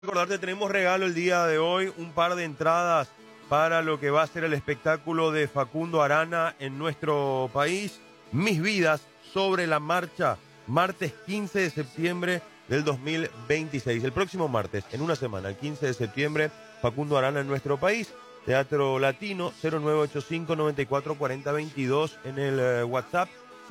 Recordarte, tenemos regalo el día de hoy, un par de entradas para lo que va a ser el espectáculo de Facundo Arana en nuestro país. Mis vidas sobre la marcha, martes 15 de septiembre del 2026. El próximo martes, en una semana, el 15 de septiembre, Facundo Arana en nuestro país. Teatro Latino, 0985-944022 en el WhatsApp,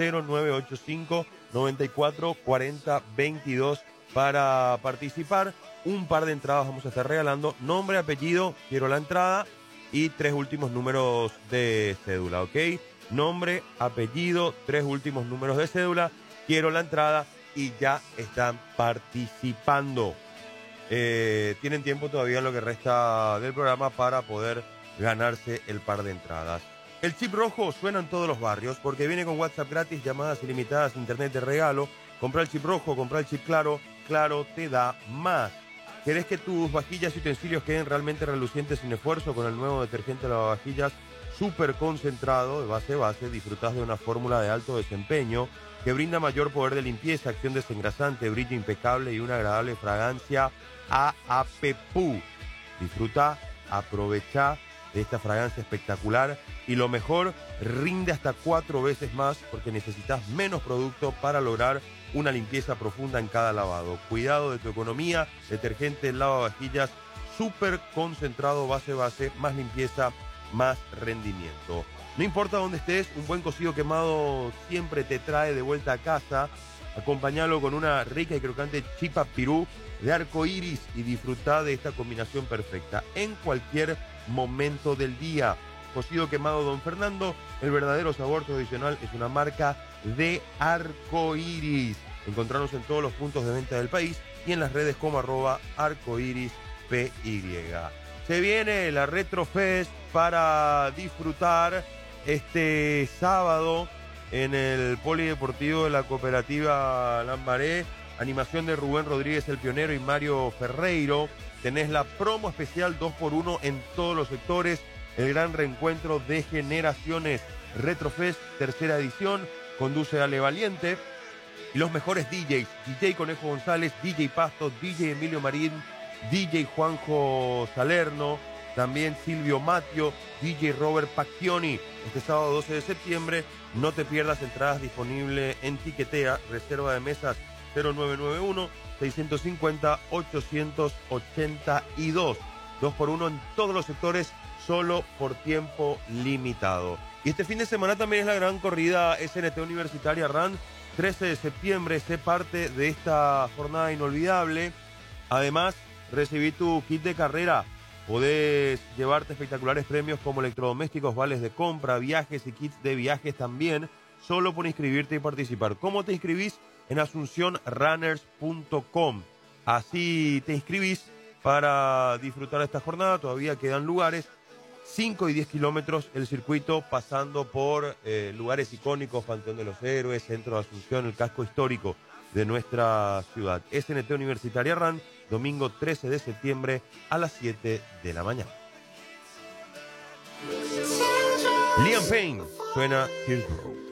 0985-944022 para participar. Un par de entradas vamos a estar regalando. Nombre, apellido, quiero la entrada y 3 últimos números de cédula, ¿ok? Nombre, apellido, 3 últimos números de cédula, quiero la entrada y ya están participando. Tienen tiempo todavía en lo que resta del programa para poder ganarse el par de entradas. El chip rojo suena en todos los barrios porque viene con WhatsApp gratis, llamadas ilimitadas, internet de regalo. Compra el chip rojo, compra el chip claro, Claro te da más. ¿Querés que tus vajillas y utensilios queden realmente relucientes sin esfuerzo? Con el nuevo detergente lavavajillas súper concentrado de base a base, disfrutás de una fórmula de alto desempeño que brinda mayor poder de limpieza, acción desengrasante, brillo impecable y una agradable fragancia AAPPU. Disfruta, aprovecha de esta fragancia espectacular y lo mejor, rinde hasta 4 veces más porque necesitas menos producto para lograr una limpieza profunda en cada lavado. Cuidado de tu economía, detergente lavavajillas súper concentrado base a base, más limpieza, más rendimiento. No importa dónde estés, un buen cocido quemado siempre te trae de vuelta a casa. Acompáñalo con una rica y crocante chipa pirú de arco iris y disfruta de esta combinación perfecta en cualquier momento del día. Cocido quemado Don Fernando, el verdadero sabor tradicional, es una marca de arco iris. Encontrarnos en todos los puntos de venta del país y en las redes como @arcoirispy. Se viene la Retrofest para disfrutar este sábado en el Polideportivo de la Cooperativa Lambaré. Animación de Rubén Rodríguez el Pionero y Mario Ferreiro. Tenés la promo especial 2x1 en todos los sectores. El gran reencuentro de generaciones. Retrofest, tercera edición. Conduce Ale Valiente. Y los mejores DJs. DJ Conejo González, DJ Pasto, DJ Emilio Marín, DJ Juanjo Salerno. También Silvio Matio, DJ Robert Pacchioni. Este sábado 12 de septiembre. No te pierdas entradas disponibles en Tiquetea. Reserva de mesas 0991-650-882. 2x1 en todos los sectores, solo por tiempo limitado. Y este fin de semana también es la gran corrida SNT Universitaria Run. 13 de septiembre, sé parte de esta jornada inolvidable. Además, recibí tu kit de carrera. Podés llevarte espectaculares premios como electrodomésticos, vales de compra, viajes y kits de viajes también, solo por inscribirte y participar. ¿Cómo te inscribís? En asuncionrunners.com. Así te inscribís para disfrutar de esta jornada. Todavía quedan lugares. 5 y 10 kilómetros el circuito, pasando por lugares icónicos, Panteón de los Héroes, Centro de Asunción, el casco histórico de nuestra ciudad. SNT Universitaria Run, domingo 13 de septiembre a las 7 de la mañana. Liam Payne suena Here's the Road.